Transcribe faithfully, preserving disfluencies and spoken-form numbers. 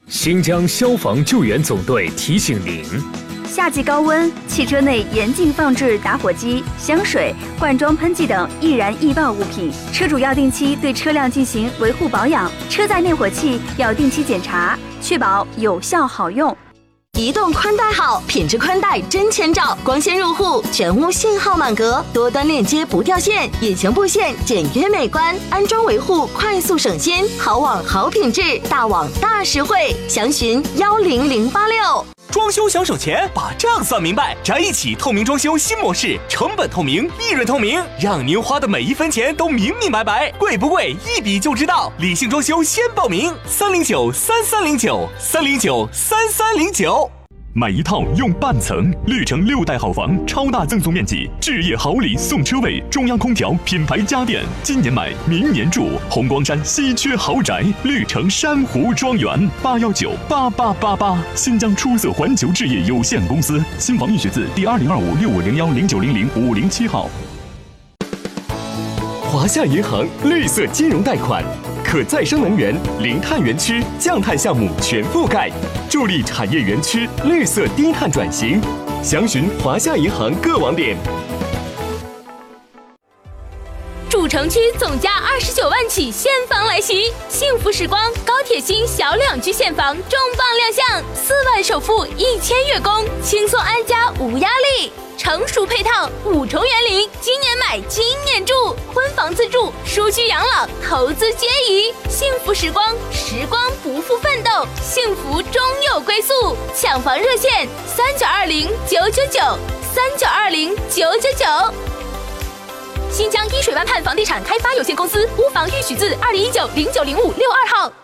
新疆消防救援总队提醒您： 夏季高温，汽车内严禁放置打火机、香水、罐装喷剂等易燃易爆物品。车主要定期对车辆进行维护保养，车载灭火器要定期检查，确保有效好用。 移动宽带好，品质宽带真千兆，光纤入户，全屋信号满格，多端链接不掉线，隐形布线简约美观，安装维护快速省心，好网好品质，大网大实惠，详询幺零零八六。 装修想省钱，把账算明白，宅一起透明装修新模式，成本透明，利润透明，让您花的每一分钱都明明白白，贵不贵一比就知道。理性装修先报名，三零九三三零九三零九三三零九。 买一套用半层，绿城六代好房，超大赠送面积，置业好礼送车位，中央空调，品牌家电，今年买，明年住。红光山稀缺豪宅，绿城珊瑚庄园，八幺九八八八八。新疆出色环球置业有限公司，新房易学字第二零二五六五零幺零九零零五零七号。 华夏银行绿色金融贷款，可再生能源、零碳园区、降碳项目全覆盖，助力产业园区绿色低碳转型。详询华夏银行各网点。 主城区总价二十九万起现房来袭，幸福时光高铁新小两居现房重磅亮相，四万首付，一千月供，轻松安家无压力。成熟配套，五重园林，今年买今年住，婚房自住，舒居养老，投资皆宜。幸福时光，时光不负奋斗，幸福终有归宿。抢房热线：三九二零九九九，三九二零九九九。新疆依水湾畔房地产开发有限公司，屋房预许字二零一九零九零五六二号。